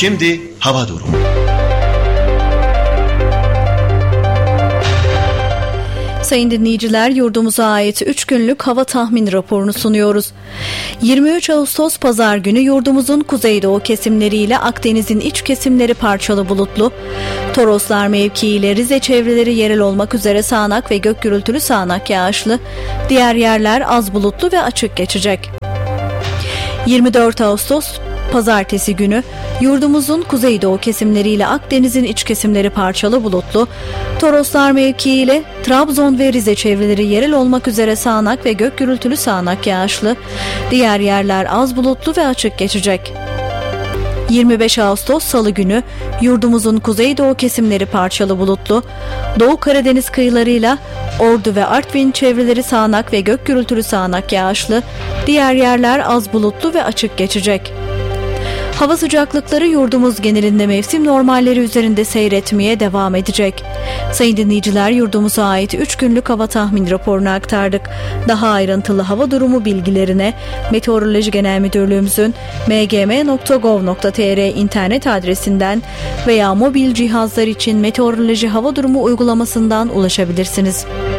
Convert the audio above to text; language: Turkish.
Şimdi hava durumu. Sayın dinleyiciler, yurdumuza ait 3 günlük hava tahmin raporunu sunuyoruz. 23 Ağustos Pazar günü yurdumuzun kuzeydoğu kesimleriyle Akdeniz'in iç kesimleri parçalı bulutlu. Toroslar mevkiiyle Rize çevreleri yerel olmak üzere sağanak ve gök gürültülü sağanak yağışlı. Diğer yerler az bulutlu ve açık geçecek. 24 Ağustos Pazartesi günü yurdumuzun kuzeydoğu kesimleriyle Akdeniz'in iç kesimleri parçalı bulutlu. Toroslar mevkiiyle Trabzon ve Rize çevreleri yerel olmak üzere sağanak ve gök gürültülü sağanak yağışlı. Diğer yerler az bulutlu ve açık geçecek. 25 Ağustos Salı günü yurdumuzun kuzeydoğu kesimleri parçalı bulutlu. Doğu Karadeniz kıyılarıyla Ordu ve Artvin çevreleri sağanak ve gök gürültülü sağanak yağışlı. Diğer yerler az bulutlu ve açık geçecek. Hava sıcaklıkları yurdumuz genelinde mevsim normalleri üzerinde seyretmeye devam edecek. Sayın dinleyiciler, yurdumuza ait 3 günlük hava tahmin raporunu aktardık. Daha ayrıntılı hava durumu bilgilerine Meteoroloji Genel Müdürlüğümüzün mgm.gov.tr internet adresinden veya mobil cihazlar için meteoroloji hava durumu uygulamasından ulaşabilirsiniz.